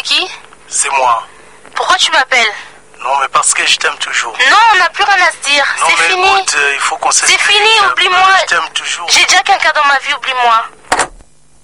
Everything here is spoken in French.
c'est qui? C'est moi. Pourquoi tu m'appelles? Non, mais parce que je t'aime toujours. Non, on n'a plus rien à se dire. Non, C'est mais fini. écoute, il faut qu'on s'explique. C'est fini, oublie-moi. Je t'aime toujours. J'ai déjà quelqu'un dans ma vie, oublie-moi.